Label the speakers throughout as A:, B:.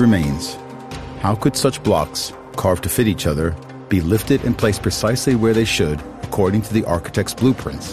A: remains. How could such blocks, carved to fit each other, be lifted and placed precisely where they should according to the architect's blueprints?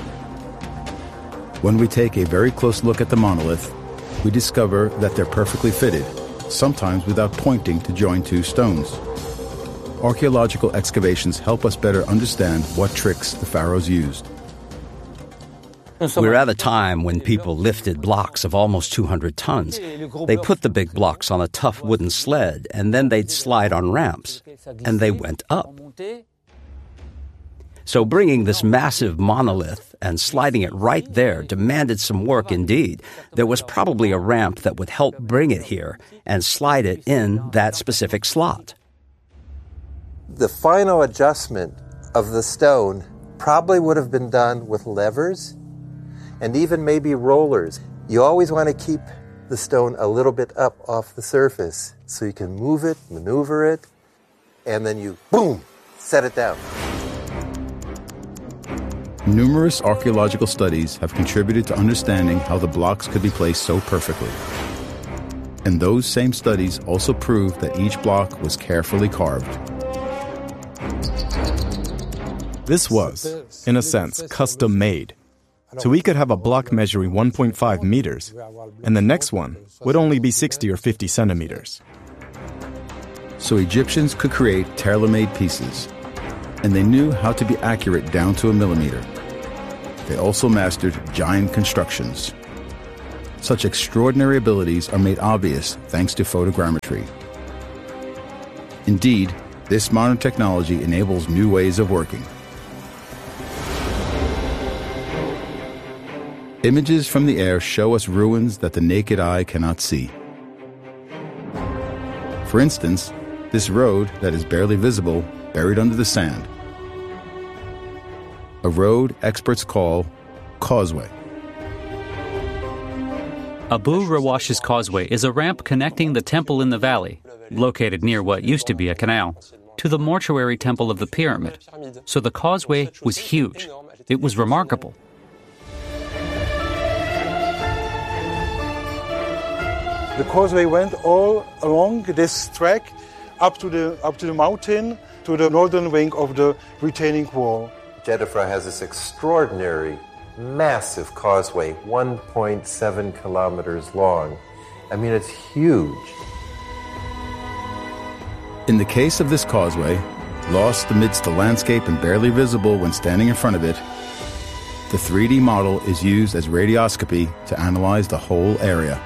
A: When we take a very close look at the monolith, we discover that they're perfectly fitted, sometimes without pointing to join two stones. Archaeological excavations help us better understand what tricks the pharaohs used.
B: We're at a time when people lifted blocks of almost 200 tons. They put the big blocks on a tough wooden sled, and then they'd slide on ramps, and they went up. So bringing this massive monolith and sliding it right there demanded some work indeed. There was probably a ramp that would help bring it here and slide it in that specific slot.
C: The final adjustment of the stone probably would have been done with levers and even maybe rollers. You always want to keep the stone a little bit up off the surface so you can move it, maneuver it, and then you, boom, set it down.
A: Numerous archaeological studies have contributed to understanding how the blocks could be placed so perfectly. And those same studies also prove that each block was carefully carved.
D: This was, in a sense, custom-made. So we could have a block measuring 1.5 meters, and the next one would only be 60 or 50 centimeters.
A: So Egyptians could create tailor-made pieces, and they knew how to be accurate down to a millimeter. They also mastered giant constructions. Such extraordinary abilities are made obvious thanks to photogrammetry. Indeed, this modern technology enables new ways of working. Images from the air show us ruins that the naked eye cannot see. For instance, this road that is barely visible, buried under the sand. A road experts call causeway.
E: Abu Rawash's Causeway is a ramp connecting the temple in the valley, located near what used to be a canal, to the mortuary temple of the pyramid. So the causeway was huge. It was remarkable.
F: The causeway went all along this track up to the mountain, to the northern wing of the retaining wall.
C: Djedefre has this extraordinary, massive causeway, 1.7 kilometers long. I mean, it's huge.
A: In the case of this causeway, lost amidst the landscape and barely visible when standing in front of it, the 3D model is used as radioscopy to analyze the whole area.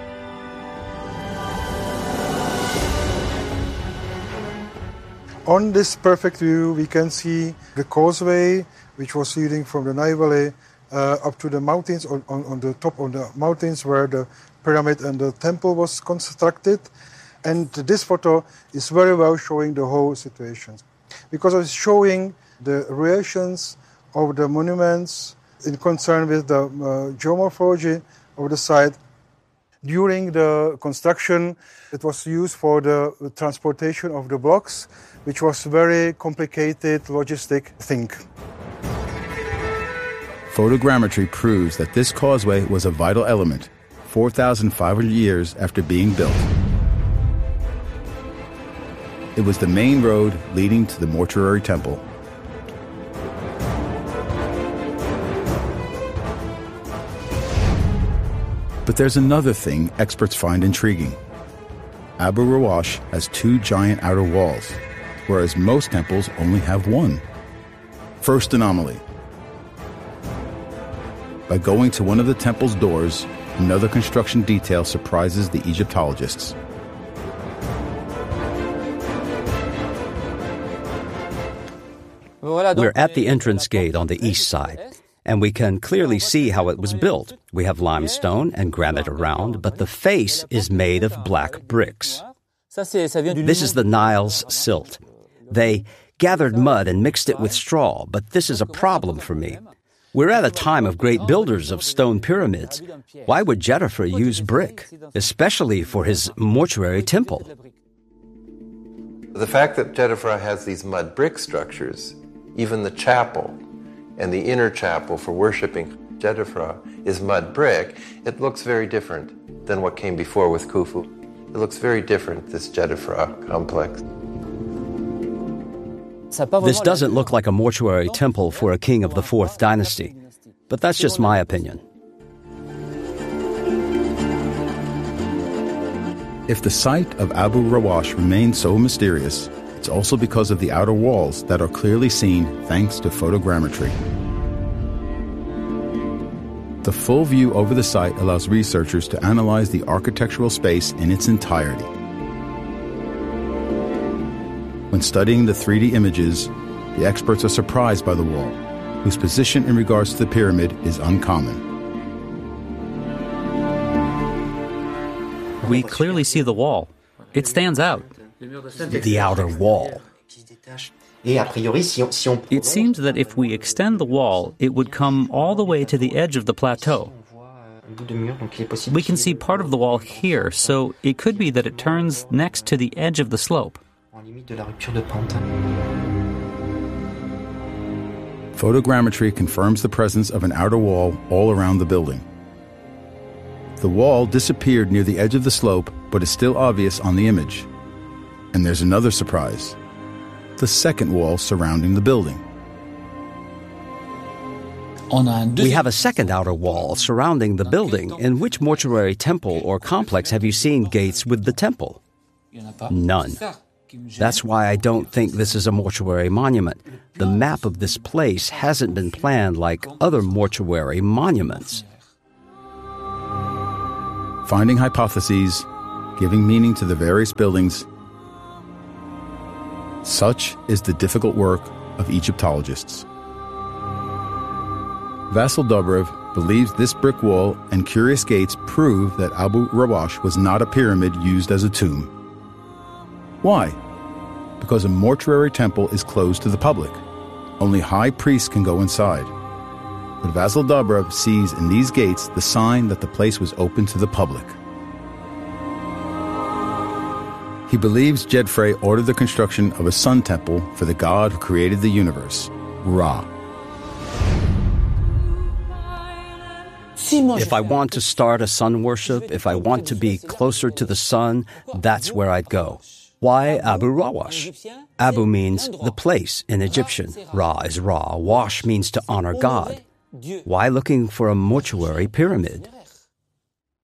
F: On this perfect view, we can see the causeway, which was leading from the Nile Valley up to the mountains, on the top of the mountains where the pyramid and the temple was constructed. And this photo is very well showing the whole situation, because it's showing the relations of the monuments in concern with the geomorphology of the site. During the construction, it was used for the transportation of the blocks, which was a very complicated logistic thing.
A: Photogrammetry proves that this causeway was a vital element 4,500 years after being built. It was the main road leading to the mortuary temple. But there's another thing experts find intriguing. Abu Rawash has 2 giant outer walls, whereas most temples only have 1. First anomaly. By going to one of the temple's doors, another construction detail surprises the Egyptologists.
B: We're at the entrance gate on the east side, and we can clearly see how it was built. We have limestone and granite around, but the face is made of black bricks. This is the Nile's silt. They gathered mud and mixed it with straw, but this is a problem for me. We're at a time of great builders of stone pyramids. Why would Djedefre use brick, especially for his mortuary temple?
C: The fact that Djedefre has these mud brick structures, even the chapel and the inner chapel for worshiping Djedefre is mud brick, it looks very different than what came before with Khufu. It looks very different, this Djedefre complex.
B: This doesn't look like a mortuary temple for a king of the 4th dynasty, but that's just my opinion.
A: If the site of Abu Rawash remains so mysterious, it's also because of the outer walls that are clearly seen thanks to photogrammetry. The full view over the site allows researchers to analyze the architectural space in its entirety. When studying the 3D images, the experts are surprised by the wall, whose position in regards to the pyramid is uncommon.
E: We clearly see the wall. It stands out.
B: The outer wall.
E: It seems that if we extend the wall, it would come all the way to the edge of the plateau. We can see part of the wall here, so it could be that it turns next to the edge of the slope.
A: Photogrammetry confirms the presence of an outer wall all around the building. The wall disappeared near the edge of the slope, but is still obvious on the image. And there's another surprise: the second wall surrounding the building.
B: We have a second outer wall surrounding the building. In which mortuary temple or complex have you seen gates with the temple? None. That's why I don't think this is a mortuary monument. The map of this place hasn't been planned like other mortuary monuments.
A: Finding hypotheses, giving meaning to the various buildings, such is the difficult work of Egyptologists. Vasyl Dobrev believes this brick wall and curious gates prove that Abu Rawash was not a pyramid used as a tomb. Why? Because a mortuary temple is closed to the public. Only high priests can go inside. But Vasyl Dobrev sees in these gates the sign that the place was open to the public. He believes Djedefre ordered the construction of a sun temple for the god who created the universe, Ra.
B: If I want to start a sun worship, if I want to be closer to the sun, that's where I'd go. Why Abu Rawash? Abu means the place in Egyptian. Ra is Ra. Wash means to honor God. Why looking for a mortuary pyramid?